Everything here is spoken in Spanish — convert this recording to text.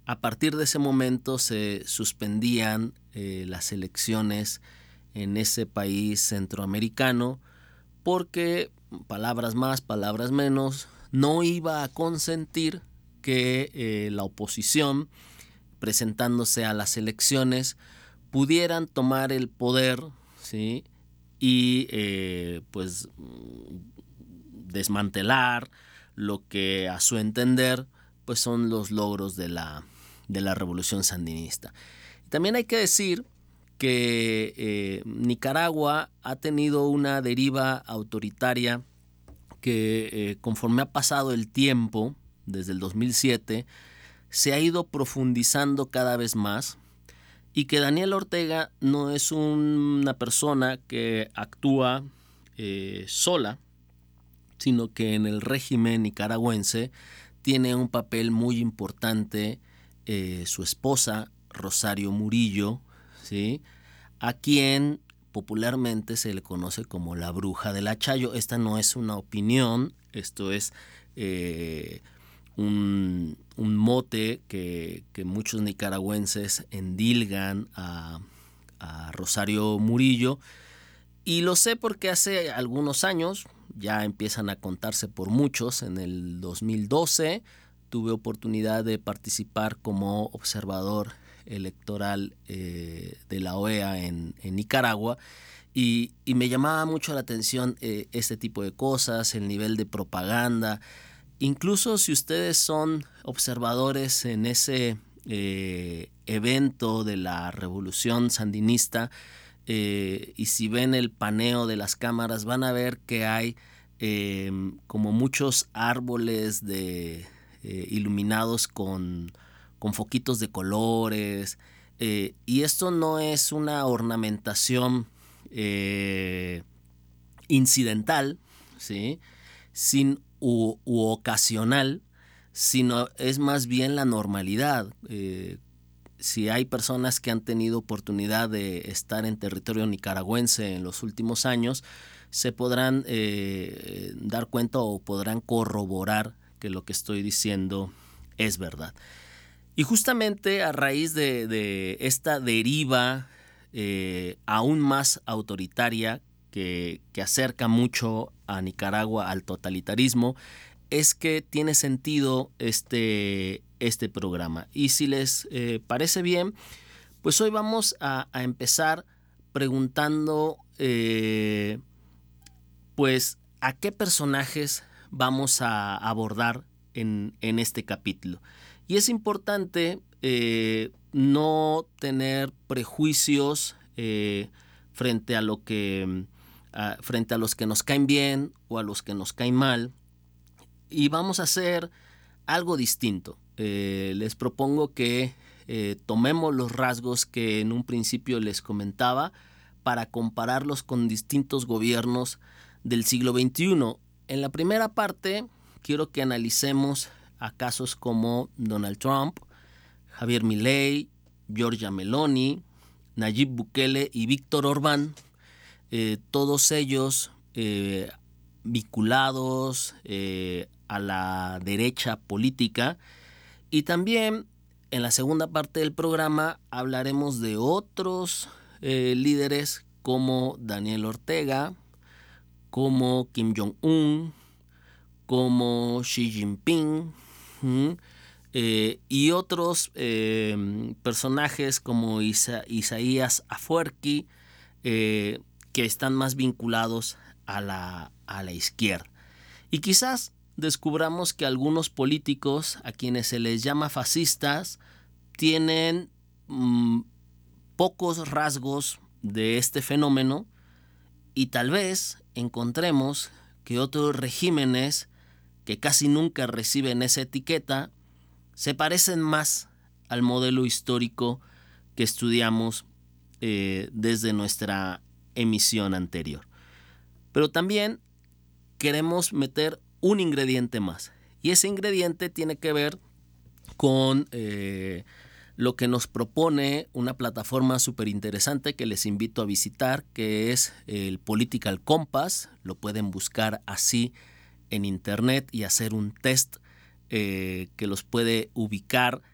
a partir de ese momento se suspendían las elecciones en ese país centroamericano porque, palabras más, palabras menos, no iba a consentir que la oposición, presentándose a las elecciones, pudieran tomar el poder, ¿sí? Y pues desmantelar lo que a su entender pues son los logros de la revolución sandinista. También hay que decir que Nicaragua ha tenido una deriva autoritaria que conforme ha pasado el tiempo, desde el 2007, se ha ido profundizando cada vez más, y que Daniel Ortega no es una persona que actúa sola, sino que en el régimen nicaragüense tiene un papel muy importante su esposa, Rosario Murillo, ¿sí? A quien popularmente se le conoce como la bruja del Achayo. Esta no es una opinión, esto es un mote que muchos nicaragüenses endilgan a Rosario Murillo, y lo sé porque hace algunos años, ya empiezan a contarse por muchos, en el 2012 tuve oportunidad de participar como observador electoral de la OEA en Nicaragua, y me llamaba mucho la atención este tipo de cosas, el nivel de propaganda. Incluso si ustedes son observadores en ese evento de la revolución sandinista, y si ven el paneo de las cámaras, van a ver que hay como muchos árboles iluminados con foquitos de colores, y esto no es una ornamentación incidental, ¿sí? U ocasional, sino es más bien la normalidad. Si hay personas que han tenido oportunidad de estar en territorio nicaragüense en los últimos años, se podrán dar cuenta o podrán corroborar que lo que estoy diciendo es verdad. Y justamente a raíz de esta deriva aún más autoritaria que acerca mucho a Nicaragua al totalitarismo, es que tiene sentido este programa. Y si les parece bien, pues hoy vamos a empezar preguntando pues a qué personajes vamos a abordar en este capítulo. Y es importante no tener prejuicios frente a los que nos caen bien o a los que nos caen mal, y vamos a hacer algo distinto. Les propongo que tomemos los rasgos que en un principio les comentaba para compararlos con distintos gobiernos del siglo XXI. En la primera parte quiero que analicemos a casos como Donald Trump, Javier Milei, Giorgia Meloni, Nayib Bukele y Víctor Orbán, todos ellos vinculados a la derecha política. Y también en la segunda parte del programa hablaremos de otros líderes como Daniel Ortega, como Kim Jong-un, como Xi Jinping, y otros personajes como Isaías Afwerki, que están más vinculados a la izquierda. Y quizás descubramos que algunos políticos a quienes se les llama fascistas tienen pocos rasgos de este fenómeno, y tal vez encontremos que otros regímenes que casi nunca reciben esa etiqueta se parecen más al modelo histórico que estudiamos desde nuestra emisión anterior. Pero también queremos meter un ingrediente más, y ese ingrediente tiene que ver con lo que nos propone una plataforma súper interesante que les invito a visitar, que es el Political Compass. Lo pueden buscar así en internet y hacer un test que los puede ubicar